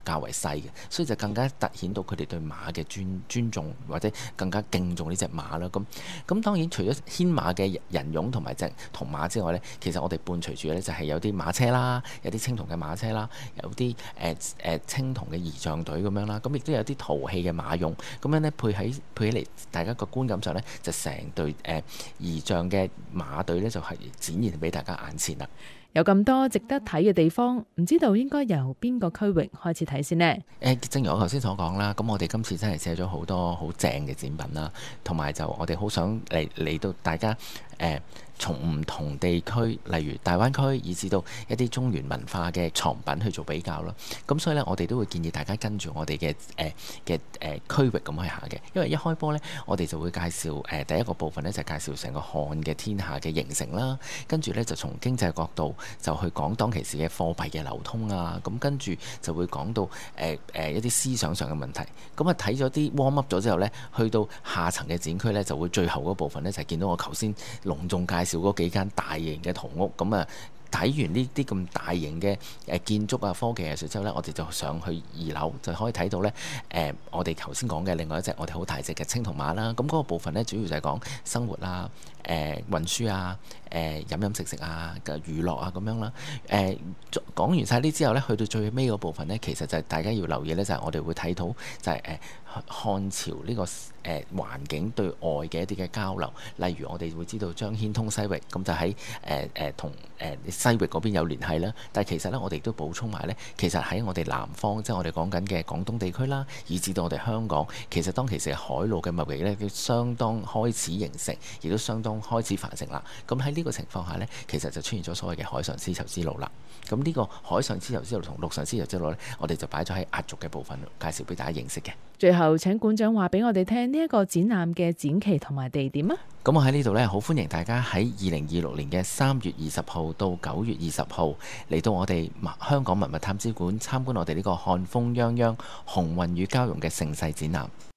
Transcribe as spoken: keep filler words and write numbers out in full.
較為細嘅，所以就更加突顯到佢哋對馬嘅尊尊重，或者更加敬重呢隻馬啦。咁咁當然除咗牽馬嘅人俑同埋隻銅馬之外呢，其實我哋伴隨住嘅呢就係有啲馬車啦，有啲青銅嘅馬車啦，有啲誒誒青銅嘅儀仗隊咁樣啦，咁亦都有啲陶器嘅馬俑，咁樣呢，配喺配起嚟，大家個觀感上呢，就成隊誒儀仗嘅馬隊呢，就係展現俾大家眼前啦。 有咁多值得睇嘅地方，唔知道應該由邊個區域開始睇先呢？ 誒，正如我頭先所講啦，咁我哋今次真係寫咗好多好正嘅展品啦，同埋就我哋好想嚟嚟到大家誒、呃，從唔同地區，例如大灣區，以至到一啲中原文化嘅藏品去做比較咯。咁所以呢，我哋都會建議大家跟住我哋嘅誒嘅誒區域咁去行嘅，因為一開波呢，我哋就會介紹誒、呃、第一個部分呢，就介紹成個漢嘅天下嘅形成啦，跟住呢，就從經濟角度就去講當其時嘅貨幣嘅流通啊，咁跟住就會講到誒誒、呃呃、一啲思想上嘅問題。咁啊睇咗啲 warm up 咗之後呢，去到下層嘅展區呢，就會最後嗰部分呢，就係、見到我頭先隆重介紹嗰幾間大型嘅銅屋。咁啊睇完呢啲咁大型嘅誒建築啊、科技藝術之後呢，我哋就上去二樓就可以睇到呢，誒、呃、我哋頭先講嘅另外一隻我哋好大隻嘅青銅馬啦。咁嗰個部分呢，主要就係講生活啦、誒、呃、運輸啊、誒、呃、飲飲食食啊嘅娛樂啊咁樣啦。誒、呃、講完晒呢之後呢，去到最尾嗰部分呢，其實就係大家要留意呢，就係、是、我哋會睇到就係、是、誒、呃、漢朝呢、這個誒、呃、環境對外嘅一啲嘅交流。例如我哋會知道張騫通西域，咁就喺誒誒同誒西域嗰邊有聯繫啦。但係其實呢，我哋都補充埋呢，其實喺我哋南方，即係我哋講緊嘅廣東地區啦，以至到我哋香港，其實當其時海路嘅貿易呢，都相當開始形成，亦都相當開始繁盛啦。咁喺呢個情況下呢，其實就出現咗所謂嘅海上絲綢之路啦。咁呢個海上絲綢之路同陸上絲綢之路呢，我哋就擺咗喺壓軸嘅部分介紹俾大家認識嘅。 最後請館長話俾我哋聽呢一個展覽嘅展期同埋地點啊。 咁我喺呢度呢，好歡迎大家喺二零二六年嘅三月二十號到九月二十號嚟到我哋香港文物探知館參觀我哋呢個漢風泱泱鴻運與交融嘅盛世展覽。